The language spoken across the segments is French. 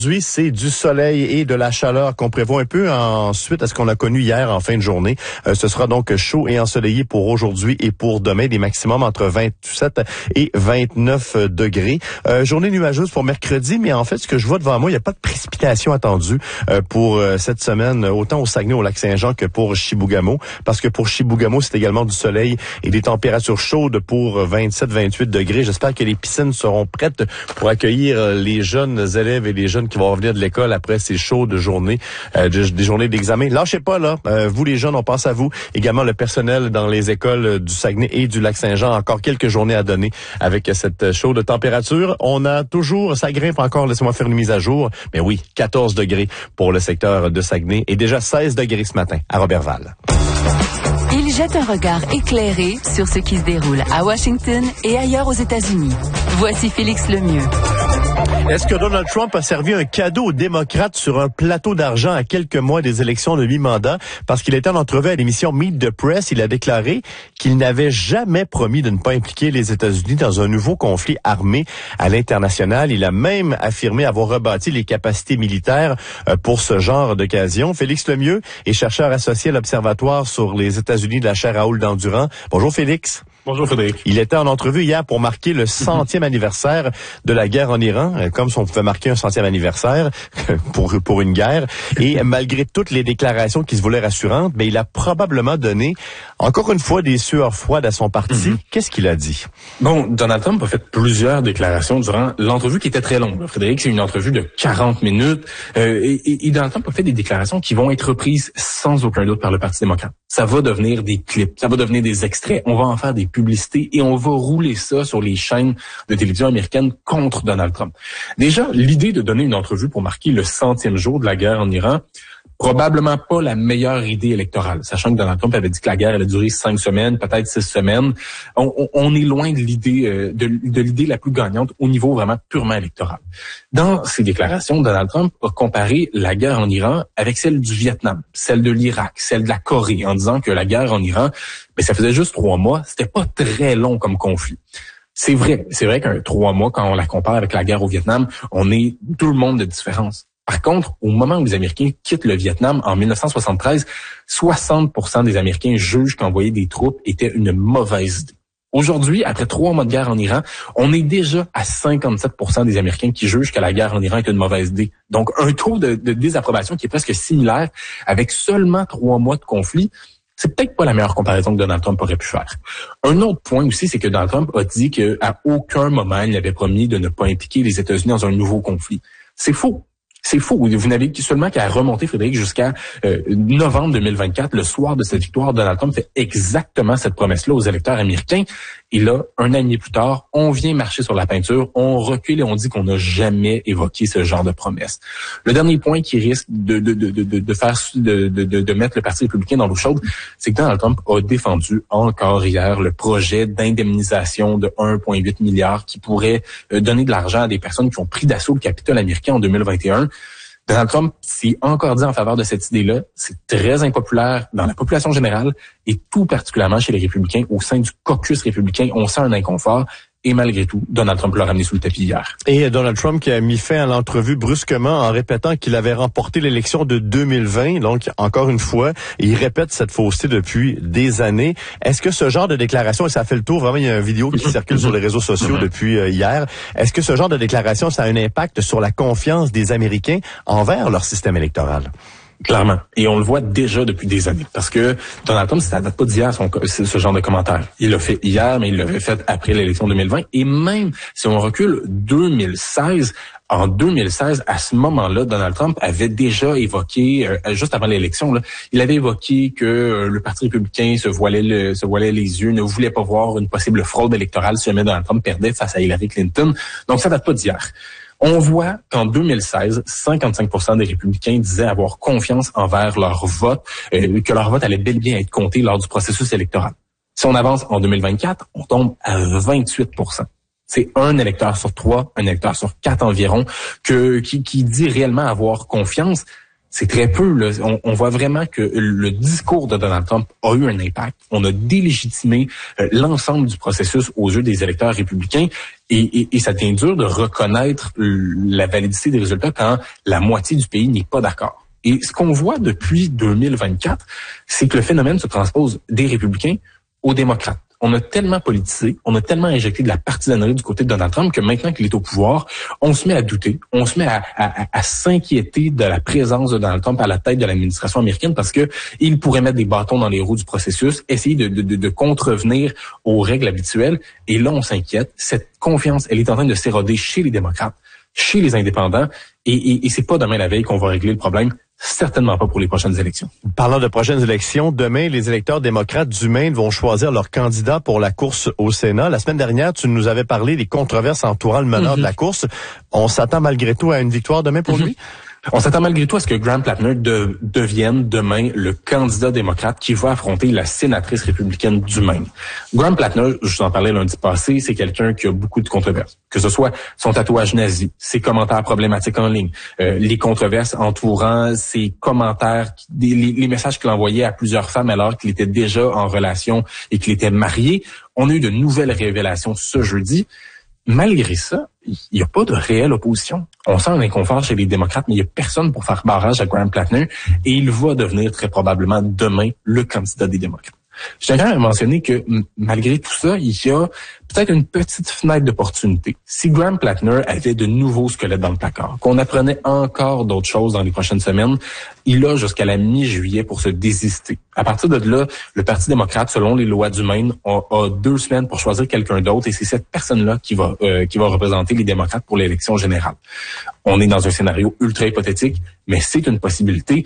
Aujourd'hui, c'est du soleil et de la chaleur qu'on prévoit un peu ensuite à ce qu'on a connu hier en fin de journée. Ce sera donc chaud et ensoleillé pour aujourd'hui et pour demain, des maximums entre 27 et 29 degrés. Journée nuageuse pour mercredi, mais en fait, ce que je vois devant moi, il n'y a pas de précipitation attendue pour cette semaine, autant au Saguenay, au Lac-Saint-Jean que pour Chibougamau, parce que pour Chibougamau, c'est également du soleil et des températures chaudes pour 27-28 degrés. J'espère que les piscines seront prêtes pour accueillir les jeunes élèves et les jeunes qui vont revenir de l'école après ces chaudes journées, des journées d'examen. Lâchez pas, là. Vous, les jeunes, on pense à vous. Également, le personnel dans les écoles du Saguenay et du Lac-Saint-Jean. Encore quelques journées à donner avec cette chaude température. On a toujours, ça grimpe encore, laissez-moi faire une mise à jour. Mais oui, 14 degrés pour le secteur de Saguenay et déjà 16 degrés ce matin à Robertval. Il jette un regard éclairé sur ce qui se déroule à Washington et ailleurs aux États-Unis. Voici Félix Lemieux. Est-ce que Donald Trump a servi un cadeau aux démocrates sur un plateau d'argent à quelques mois des élections de mi-mandat? Parce qu'il était en entrevue à l'émission Meet the Press, il a déclaré qu'il n'avait jamais promis de ne pas impliquer les États-Unis dans un nouveau conflit armé à l'international. Il a même affirmé avoir rebâti les capacités militaires pour ce genre d'occasion. Félix Lemieux est chercheur associé à l'Observatoire sur les États-Unis de la chaire Raoul Dandurand. Bonjour Félix. Bonjour Frédéric. Il était en entrevue hier pour marquer le 100e anniversaire de la guerre en Iran, comme si on pouvait marquer un 100e anniversaire pour une guerre. Et malgré toutes les déclarations qui se voulaient rassurantes, il a probablement donné, encore une fois, des sueurs froides à son parti. Qu'est-ce qu'il a dit? Bon, Donald Trump a fait plusieurs déclarations durant l'entrevue qui était très longue. Frédéric, c'est une entrevue de 40 minutes. Et Donald Trump a fait des déclarations qui vont être reprises sans aucun doute par le Parti démocrate. Ça va devenir des clips, ça va devenir des extraits. On va en faire des publicités et on va rouler ça sur les chaînes de télévision américaines contre Donald Trump. Déjà, l'idée de donner une entrevue pour marquer le 100e jour de la guerre en Iran, probablement pas la meilleure idée électorale, sachant que Donald Trump avait dit que la guerre allait durer 5 semaines, peut-être 6 semaines. On est loin de l'idée de l'idée la plus gagnante au niveau vraiment purement électoral. Dans ses déclarations, Donald Trump a comparé la guerre en Iran avec celle du Vietnam, celle de l'Irak, celle de la Corée, en disant que la guerre en Iran, ça faisait juste 3 mois, c'était pas très long comme conflit. C'est vrai qu'un 3 mois, quand on la compare avec la guerre au Vietnam, on est tout le monde de différence. Par contre, au moment où les Américains quittent le Vietnam en 1973, 60% des Américains jugent qu'envoyer des troupes était une mauvaise idée. Aujourd'hui, après 3 mois de guerre en Iran, on est déjà à 57% des Américains qui jugent que la guerre en Iran est une mauvaise idée. Donc, un taux de désapprobation qui est presque similaire avec seulement 3 mois de conflit. C'est peut-être pas la meilleure comparaison que Donald Trump aurait pu faire. Un autre point aussi, c'est que Donald Trump a dit qu'à aucun moment il n'avait promis de ne pas impliquer les États-Unis dans un nouveau conflit. C'est faux. C'est faux. Vous n'avez seulement qu'à remonter, Frédéric, jusqu'à novembre 2024. Le soir de cette victoire, Donald Trump fait exactement cette promesse-là aux électeurs américains. Et là, un an et demi plus tard, on vient marcher sur la peinture, on recule et on dit qu'on n'a jamais évoqué ce genre de promesse. Le dernier point qui risque de mettre le Parti républicain dans l'eau chaude, c'est que Donald Trump a défendu encore hier le projet d'indemnisation de 1,8 milliard qui pourrait donner de l'argent à des personnes qui ont pris d'assaut le Capitole américain en 2021. Donald Trump s'est encore dit en faveur de cette idée-là. C'est très impopulaire dans la population générale et tout particulièrement chez les républicains. Au sein du caucus républicain, on sent un inconfort. Et malgré tout, Donald Trump l'a ramené sous le tapis hier. Et Donald Trump qui a mis fin à l'entrevue brusquement en répétant qu'il avait remporté l'élection de 2020. Donc, encore une fois, il répète cette fausseté depuis des années. Est-ce que ce genre de déclaration, et ça fait le tour, vraiment, il y a une vidéo qui circule sur les réseaux sociaux depuis hier, est-ce que ce genre de déclaration, ça a un impact sur la confiance des Américains envers leur système électoral? Clairement. Et on le voit déjà depuis des années. Parce que Donald Trump, ça date pas d'hier, ce genre de commentaire. Il l'a fait hier, mais il l'avait fait après l'élection 2020. Et même si on recule 2016, en 2016, à ce moment-là, Donald Trump avait déjà évoqué, juste avant l'élection, il avait évoqué que le Parti républicain se voilait les yeux, ne voulait pas voir une possible fraude électorale si jamais Donald Trump perdait face à Hillary Clinton. Donc ça date pas d'hier. On voit qu'en 2016, 55% des républicains disaient avoir confiance envers leur vote, que leur vote allait bel et bien être compté lors du processus électoral. Si on avance en 2024, on tombe à 28%. C'est un électeur sur 3, un électeur sur 4 environ, qui dit réellement avoir confiance. C'est très peu. Là. On voit vraiment que le discours de Donald Trump a eu un impact. On a délégitimé l'ensemble du processus aux yeux des électeurs républicains et ça devient dur de reconnaître la validité des résultats quand la moitié du pays n'est pas d'accord. Et ce qu'on voit depuis 2024, c'est que le phénomène se transpose des républicains aux démocrates. On a tellement politisé, on a tellement injecté de la partisanerie du côté de Donald Trump que maintenant qu'il est au pouvoir, on se met à douter, on se met à s'inquiéter de la présence de Donald Trump à la tête de l'administration américaine parce que il pourrait mettre des bâtons dans les roues du processus, essayer de contrevenir aux règles habituelles. Et là, on s'inquiète. Cette confiance, elle est en train de s'éroder chez les démocrates, chez les indépendants, et c'est pas demain la veille qu'on va régler le problème. Certainement pas pour les prochaines élections. Parlant de prochaines élections, demain, les électeurs démocrates du Maine vont choisir leur candidat pour la course au Sénat. La semaine dernière, tu nous avais parlé des controverses entourant le meneur de la course. On s'attend malgré tout à une victoire demain pour lui? On s'attend malgré tout à ce que Graham Plattner devienne demain le candidat démocrate qui va affronter la sénatrice républicaine du Maine. Graham Plattner, je vous en parlais lundi passé, c'est quelqu'un qui a beaucoup de controverses. Que ce soit son tatouage nazi, ses commentaires problématiques en ligne, les controverses entourant ses commentaires, les messages qu'il envoyait à plusieurs femmes alors qu'il était déjà en relation et qu'il était marié. On a eu de nouvelles révélations ce jeudi. Malgré ça, il n'y a pas de réelle opposition. On sent un inconfort chez les démocrates, mais il n'y a personne pour faire barrage à Graham Plattner et il va devenir très probablement demain le candidat des démocrates. Je tiens quand même à mentionner que malgré tout ça, il y a peut-être une petite fenêtre d'opportunité. Si Graham Plattner avait de nouveaux squelettes dans le placard, qu'on apprenait encore d'autres choses dans les prochaines semaines, il a jusqu'à la mi-juillet pour se désister. À partir de là, le Parti démocrate, selon les lois du Maine, a 2 semaines pour choisir quelqu'un d'autre et c'est cette personne-là qui va représenter les démocrates pour l'élection générale. On est dans un scénario ultra hypothétique, mais c'est une possibilité.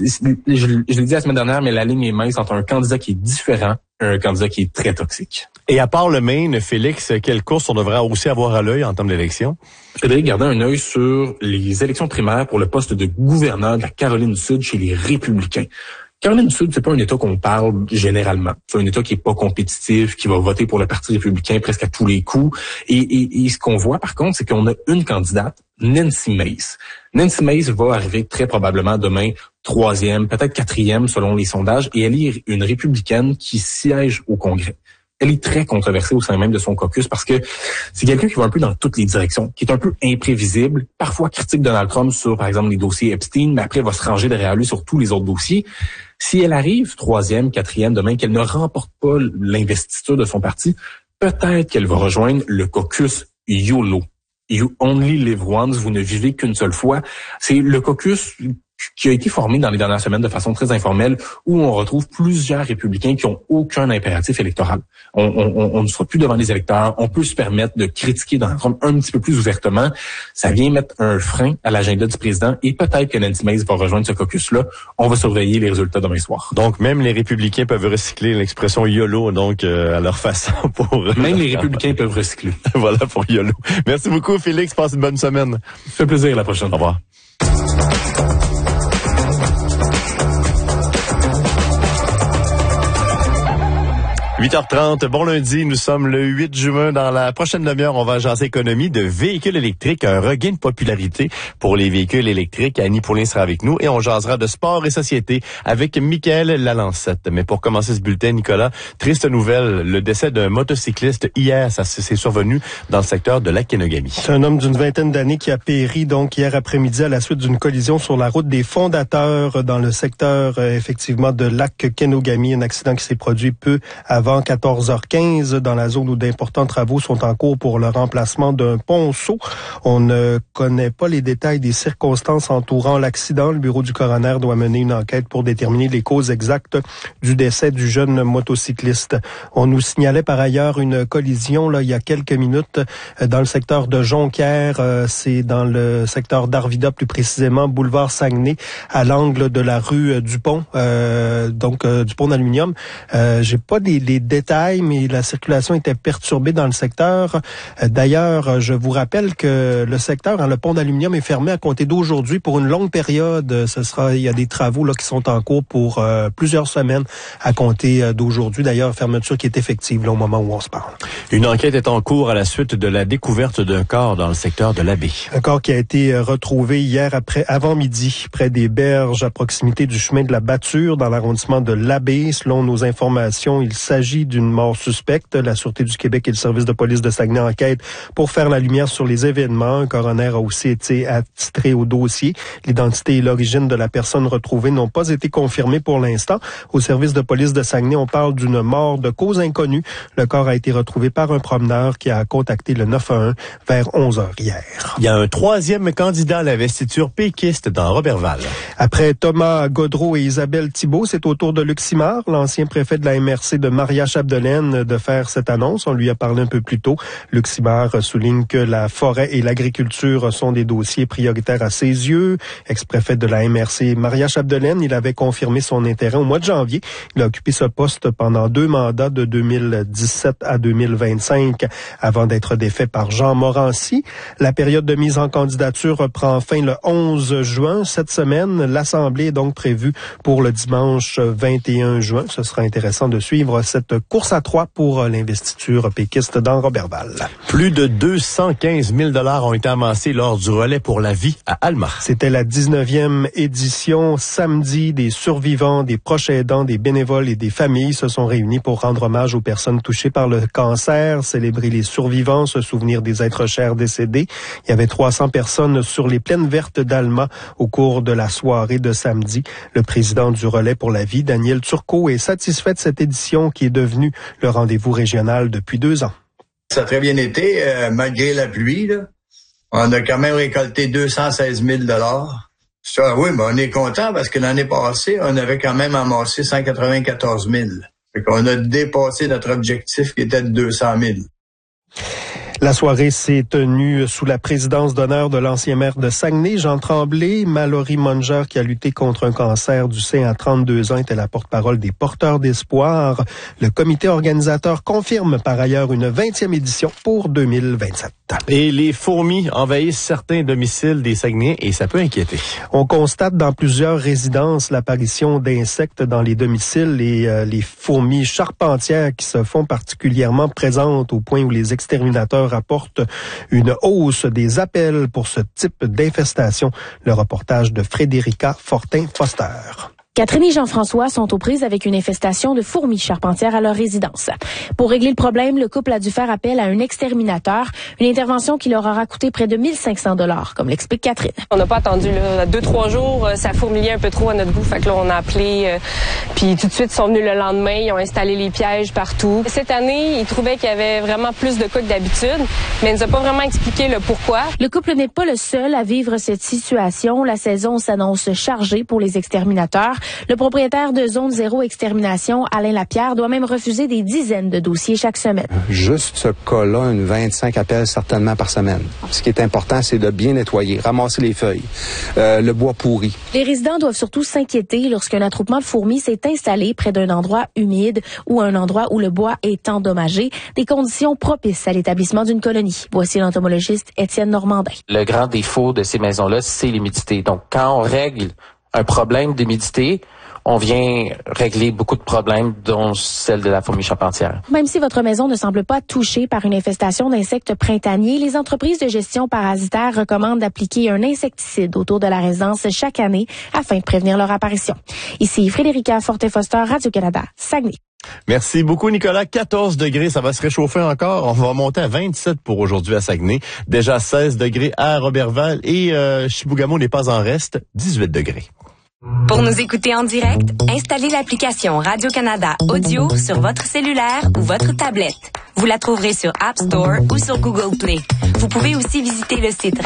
Je l'ai dit la semaine dernière, mais la ligne est mince entre un candidat qui est différent et un candidat qui est très toxique. Et à part le Maine, Félix, quelle course on devrait aussi avoir à l'œil en termes d'élection? Frédéric, gardez un œil sur les élections primaires pour le poste de gouverneur de la Caroline du Sud chez les Républicains. Caroline du Sud, c'est pas un État qu'on parle généralement. C'est un État qui est pas compétitif, qui va voter pour le Parti républicain presque à tous les coups. Et ce qu'on voit, par contre, c'est qu'on a une candidate, Nancy Mace. Nancy Mace va arriver très probablement demain 3e, peut-être 4e selon les sondages, et elle est une républicaine qui siège au Congrès. Elle est très controversée au sein même de son caucus parce que c'est quelqu'un qui va un peu dans toutes les directions, qui est un peu imprévisible, parfois critique Donald Trump sur, par exemple, les dossiers Epstein, mais après va se ranger derrière lui sur tous les autres dossiers. Si elle arrive 3e, 4e demain, qu'elle ne remporte pas l'investiture de son parti, peut-être qu'elle va rejoindre le caucus YOLO. You only live once, vous ne vivez qu'une seule fois. C'est le caucus qui a été formé dans les dernières semaines de façon très informelle, où on retrouve plusieurs républicains qui ont aucun impératif électoral. On ne sera plus devant les électeurs, on peut se permettre de critiquer Donald Trump un petit peu plus ouvertement. Ça vient mettre un frein à l'agenda du président et peut-être que Nancy Mace va rejoindre ce caucus-là. On va surveiller les résultats demain soir. Donc même les républicains peuvent recycler l'expression YOLO donc à leur façon pour... Même les républicains peuvent recycler. Voilà pour YOLO. Merci beaucoup Félix, passe une bonne semaine. Ça fait plaisir, à la prochaine. Au revoir. « 8h30, bon lundi, nous sommes le 8 juin. Dans la prochaine demi-heure, on va jaser économie de véhicules électriques, un regain de popularité pour les véhicules électriques. Annie Poulin sera avec nous et on jasera de sport et société avec Michael Lalancette. Mais pour commencer ce bulletin, Nicolas, triste nouvelle, le décès d'un motocycliste hier, ça s'est survenu dans le secteur de Lac-Kenogami. C'est un homme d'une vingtaine d'années qui a péri donc hier après-midi à la suite d'une collision sur la route des Fondateurs dans le secteur effectivement de Lac-Kenogami, un accident qui s'est produit peu avant 14h15 dans la zone où d'importants travaux sont en cours pour le remplacement d'un ponceau. On ne connaît pas les détails des circonstances entourant l'accident. Le bureau du coroner doit mener une enquête pour déterminer les causes exactes du décès du jeune motocycliste. On nous signalait par ailleurs une collision là il y a quelques minutes dans le secteur de Jonquière. C'est dans le secteur d'Arvida, plus précisément boulevard Saguenay, à l'angle de la rue Dupont, du pont d'Aluminium. J'ai pas des les détails, mais la circulation était perturbée dans le secteur. D'ailleurs, je vous rappelle que le secteur, le pont d'aluminium est fermé à compter d'aujourd'hui pour une longue période. Il y a des travaux là qui sont en cours pour plusieurs semaines à compter d'aujourd'hui. D'ailleurs, fermeture qui est effective là, au moment où on se parle. Une enquête est en cours à la suite de la découverte d'un corps dans le secteur de l'Abbé. Un corps qui a été retrouvé hier avant midi, près des berges à proximité du chemin de la Bâture, dans l'arrondissement de l'Abbé. Selon nos informations, il s'agit d'une mort suspecte. La Sûreté du Québec et le service de police de Saguenay enquêtent pour faire la lumière sur les événements. Un coroner a aussi été attitré au dossier. L'identité et l'origine de la personne retrouvée n'ont pas été confirmées pour l'instant. Au service de police de Saguenay, on parle d'une mort de cause inconnue. Le corps a été retrouvé par un promeneur qui a contacté le 911 vers 11h hier. Il y a un troisième candidat à l'investiture péquiste dans Roberval. Après Thomas Gaudreault et Isabelle Thibault, c'est au tour de Luc Simard, l'ancien préfet de la MRC de Maria-Chapdelaine, de faire cette annonce. On lui a parlé un peu plus tôt. Luc Simard souligne que la forêt et l'agriculture sont des dossiers prioritaires à ses yeux. Ex-préfet de la MRC Maria-Chapdelaine, il avait confirmé son intérêt au mois de janvier. Il a occupé ce poste pendant 2 mandats de 2017 à 2025 avant d'être défait par Jean Morancy. La période de mise en candidature reprend fin le 11 juin. Cette semaine, l'Assemblée est donc prévue pour le dimanche 21 juin. Ce sera intéressant de suivre cette course à 3 pour l'investiture péquiste dans Roberval. Plus de 215 000 $ ont été amassés lors du relais pour la vie à Alma. C'était la 19e édition. Samedi, des survivants, des proches aidants, des bénévoles et des familles se sont réunis pour rendre hommage aux personnes touchées par le cancer, célébrer les survivants, se souvenir des êtres chers décédés. Il y avait 300 personnes sur les plaines vertes d'Alma au cours de la soirée de samedi. Le président du relais pour la vie, Daniel Turcot, est satisfait de cette édition qui est devenue le rendez-vous régional depuis 2 ans. Ça a très bien été, malgré la pluie, là. On a quand même récolté 216 000 $. Ça, oui, mais on est content parce que l'année passée, on avait quand même amassé 194 000. Fait qu'on a dépassé notre objectif qui était de 200 000. La soirée s'est tenue sous la présidence d'honneur de l'ancien maire de Saguenay, Jean Tremblay. Mallory Munger, qui a lutté contre un cancer du sein à 32 ans, était la porte-parole des porteurs d'espoir. Le comité organisateur confirme par ailleurs une 20e édition pour 2027. Et les fourmis envahissent certains domiciles des Saguenayens et ça peut inquiéter. On constate dans plusieurs résidences l'apparition d'insectes dans les domiciles et les fourmis charpentières qui se font particulièrement présentes au point où les exterminateurs rapportent une hausse des appels pour ce type d'infestation. Le reportage de Frédérica Fortin-Foster. Catherine et Jean-François sont aux prises avec une infestation de fourmis charpentières à leur résidence. Pour régler le problème, le couple a dû faire appel à un exterminateur, une intervention qui leur aura coûté près de 1 500 $, comme l'explique Catherine. On n'a pas attendu 2-3 jours, ça fourmillait un peu trop à notre goût, fait que là on a appelé, puis tout de suite ils sont venus le lendemain, ils ont installé les pièges partout. Cette année, ils trouvaient qu'il y avait vraiment plus de cas que d'habitude, mais ils nous ont pas vraiment expliqué le pourquoi. Le couple n'est pas le seul à vivre cette situation. La saison s'annonce chargée pour les exterminateurs. Le propriétaire de Zone Zéro Extermination, Alain Lapierre, doit même refuser des dizaines de dossiers chaque semaine. Juste ce cas-là, 25 appels certainement par semaine. Ce qui est important, c'est de bien nettoyer, ramasser les feuilles, le bois pourri. Les résidents doivent surtout s'inquiéter lorsqu'un attroupement de fourmis s'est installé près d'un endroit humide ou un endroit où le bois est endommagé, des conditions propices à l'établissement d'une colonie. Voici l'entomologiste Étienne Normandin. Le grand défaut de ces maisons-là, c'est l'humidité. Donc, quand on règle un problème d'humidité, on vient régler beaucoup de problèmes, dont celle de la fourmi charpentière. Même si votre maison ne semble pas touchée par une infestation d'insectes printaniers, les entreprises de gestion parasitaire recommandent d'appliquer un insecticide autour de la résidence chaque année afin de prévenir leur apparition. Ici Frédérica Fortin-Foster, Radio-Canada, Saguenay. Merci beaucoup, Nicolas. 14 degrés, ça va se réchauffer encore. On va monter à 27 pour aujourd'hui à Saguenay. Déjà 16 degrés à Roberval et Chibougamau n'est pas en reste, 18 degrés. Pour nous écouter en direct, installez l'application Radio-Canada Audio sur votre cellulaire ou votre tablette. Vous la trouverez sur App Store ou sur Google Play. Vous pouvez aussi visiter le site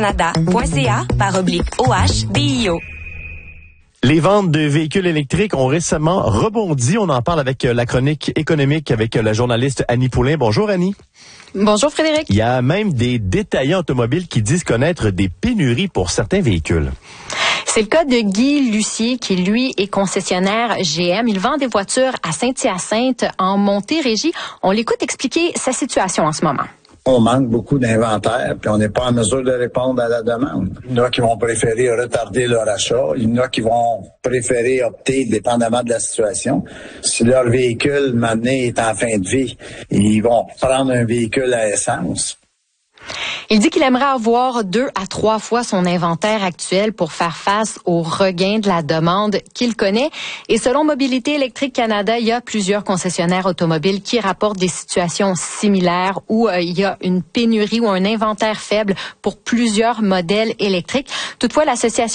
radiocanada.ca/OHDIO. Les ventes de véhicules électriques ont récemment rebondi. On en parle avec la chronique économique avec la journaliste Annie Poulin. Bonjour Annie. Bonjour Frédéric. Il y a même des détaillants automobiles qui disent connaître des pénuries pour certains véhicules. C'est le cas de Guy Lucier, qui lui est concessionnaire GM. Il vend des voitures à Saint-Hyacinthe en Montérégie. On l'écoute expliquer sa situation en ce moment. On manque beaucoup d'inventaire, puis on n'est pas en mesure de répondre à la demande. Il y en a qui vont préférer retarder leur achat. Il y en a qui vont préférer opter, dépendamment de la situation. Si leur véhicule, maintenant, est en fin de vie, ils vont prendre un véhicule à essence. Il dit qu'il aimerait avoir 2 à 3 fois son inventaire actuel pour faire face au regain de la demande qu'il connaît. Et selon Mobilité électrique Canada, il y a plusieurs concessionnaires automobiles qui rapportent des situations similaires où il y a une pénurie ou un inventaire faible pour plusieurs modèles électriques. Toutefois, l'association